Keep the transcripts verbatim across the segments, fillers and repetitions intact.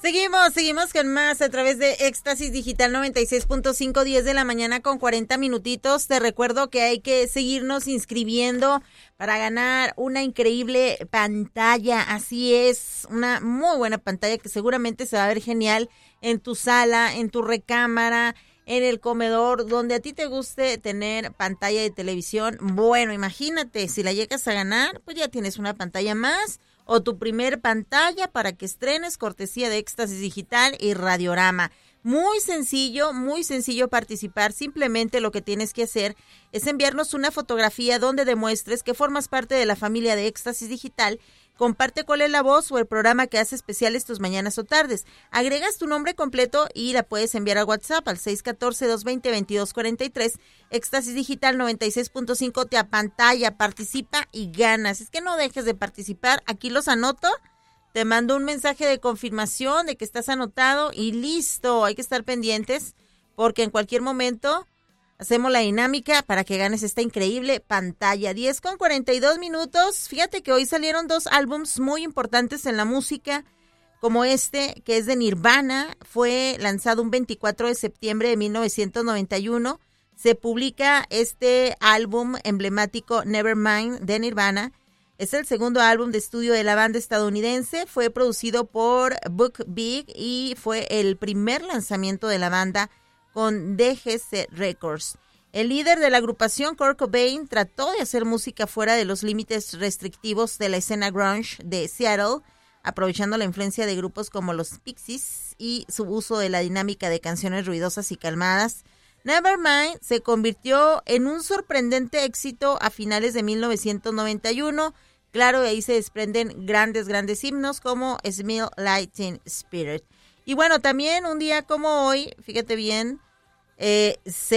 Seguimos, seguimos con más a través de Éxtasis Digital noventa y seis punto cinco, diez de la mañana con cuarenta minutitos. Te recuerdo que hay que seguirnos inscribiendo para ganar una increíble pantalla. Así es, una muy buena pantalla que seguramente se va a ver genial en tu sala, en tu recámara, en el comedor, donde a ti te guste tener pantalla de televisión. Bueno, imagínate, si la llegas a ganar, pues ya tienes una pantalla más o tu primer pantalla para que estrenes, cortesía de Éxtasis Digital y Radiorama. Muy sencillo, muy sencillo participar. Simplemente lo que tienes que hacer es enviarnos una fotografía donde demuestres que formas parte de la familia de Éxtasis Digital. Comparte cuál es la voz o el programa que hace especiales tus mañanas o tardes. Agregas tu nombre completo y la puedes enviar a WhatsApp al seis uno cuatro, dos dos cero, dos dos cuatro tres. Éxtasis Digital noventa y seis punto cinco te apantalla, participa y ganas. Es que no dejes de participar. Aquí los anoto. Te mando un mensaje de confirmación de que estás anotado y listo. Hay que estar pendientes porque en cualquier momento hacemos la dinámica para que ganes esta increíble pantalla. diez con cuarenta y dos minutos. Fíjate que hoy salieron dos álbums muy importantes en la música, como este, que es de Nirvana. Fue lanzado un veinticuatro de septiembre de mil novecientos noventa y uno. Se publica este álbum emblemático Nevermind de Nirvana. Es el segundo álbum de estudio de la banda estadounidense. Fue producido por Book Big y fue el primer lanzamiento de la banda con D G C Records. El líder de la agrupación, Kurt Cobain, trató de hacer música fuera de los límites restrictivos de la escena grunge de Seattle, aprovechando la influencia de grupos como los Pixies y su uso de la dinámica de canciones ruidosas y calmadas. Nevermind se convirtió en un sorprendente éxito a finales de mil novecientos noventa y uno. Claro, de ahí se desprenden grandes, grandes himnos como Smell Like Teen Spirit. Y bueno, también un día como hoy, fíjate bien, eh,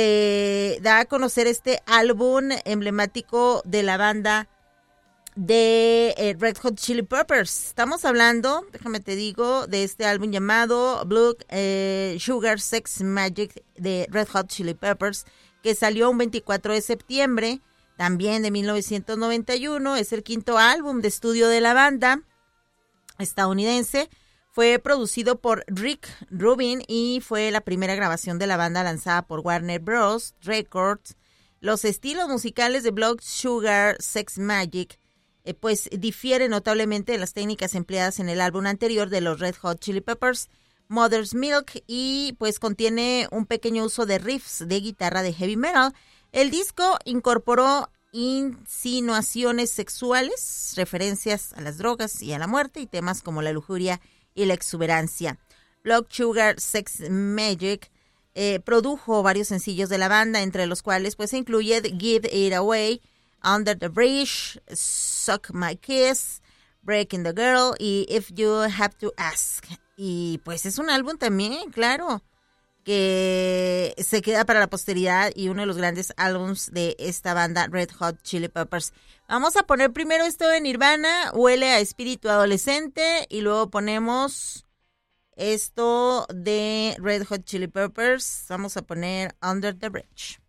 se da a conocer este álbum emblemático de la banda de eh, Red Hot Chili Peppers. Estamos hablando, déjame te digo, de este álbum llamado Blood eh, Sugar Sex Magic de Red Hot Chili Peppers, que salió un veinticuatro de septiembre, también de mil novecientos noventa y uno. Es el quinto álbum de estudio de la banda estadounidense. Fue producido por Rick Rubin y fue la primera grabación de la banda lanzada por Warner Bros. Records. Los estilos musicales de Blood Sugar Sex Magic eh, pues difieren notablemente de las técnicas empleadas en el álbum anterior de los Red Hot Chili Peppers, Mother's Milk, y pues contiene un pequeño uso de riffs de guitarra de heavy metal. El disco incorporó insinuaciones sexuales, referencias a las drogas y a la muerte y temas como la lujuria y la exuberancia. Blood Sugar Sex Magic eh, produjo varios sencillos de la banda, entre los cuales pues se incluye Give It Away, Under the Bridge, Suck My Kiss, Breaking the Girl y If You Have to Ask. Y pues es un álbum también, claro, que se queda para la posteridad y uno de los grandes álbums de esta banda Red Hot Chili Peppers. Vamos a poner primero esto de Nirvana, Huele a Espíritu Adolescente, y luego ponemos esto de Red Hot Chili Peppers. Vamos a poner Under the Bridge.